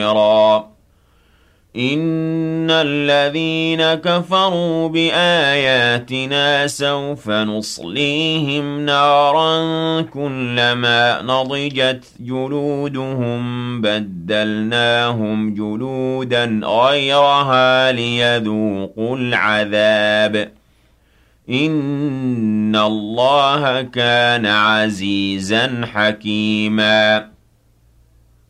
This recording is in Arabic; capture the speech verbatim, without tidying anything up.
خيرا إن الذين كفروا بآياتنا سوف نصليهم نارا كلما نضجت جلودهم بدلناهم جلودا غيرها ليذوقوا العذاب إن الله كان عزيزا حكيما